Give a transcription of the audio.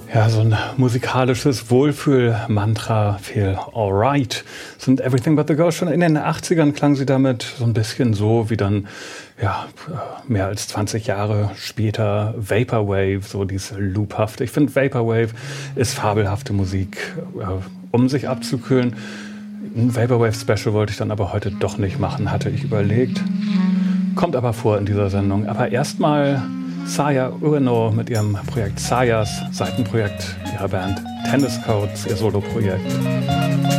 Ja, so ein musikalisches Wohlfühl-Mantra, Feel Alright. Sind Everything But The Girl. Schon in den 80ern klang sie damit so ein bisschen so wie dann, ja, mehr als 20 Jahre später Vaporwave, so diese Loophaft. Ich finde, Vaporwave ist fabelhafte Musik, um sich abzukühlen. Ein Vaporwave-Special wollte ich dann aber heute doch nicht machen, hatte ich überlegt. Kommt aber vor in dieser Sendung. Aber erstmal Saya Ueno mit ihrem Projekt Sayas, Seitenprojekt ihrer Band Tennis Codes, ihr Soloprojekt.